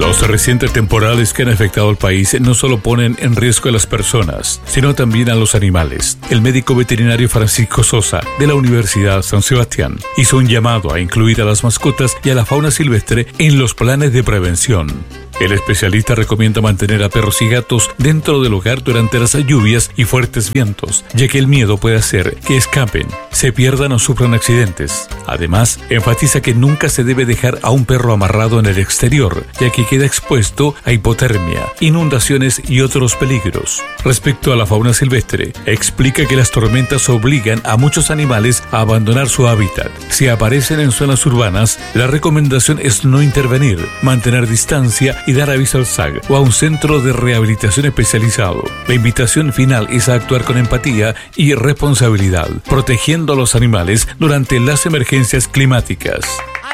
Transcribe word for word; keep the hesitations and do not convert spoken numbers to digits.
Los recientes temporales que han afectado al país no solo ponen en riesgo a las personas, sino también a los animales. El médico veterinario Francisco Sosa, de la Universidad San Sebastián, hizo un llamado a incluir a las mascotas y a la fauna silvestre en los planes de prevención. El especialista recomienda mantener a perros y gatos dentro del hogar durante las lluvias y fuertes vientos, ya que el miedo puede hacer que escapen, se pierdan o sufran accidentes. Además, enfatiza que nunca se debe dejar a un perro amarrado en el exterior, ya que queda expuesto a hipotermia, inundaciones y otros peligros. Respecto a la fauna silvestre, explica que las tormentas obligan a muchos animales a abandonar su hábitat. Si aparecen en zonas urbanas, la recomendación es no intervenir, mantener distancia y dar aviso al S A G o a un centro de rehabilitación especializado. La invitación final es a actuar con empatía y responsabilidad, protegiendo a los animales durante las emergencias climáticas.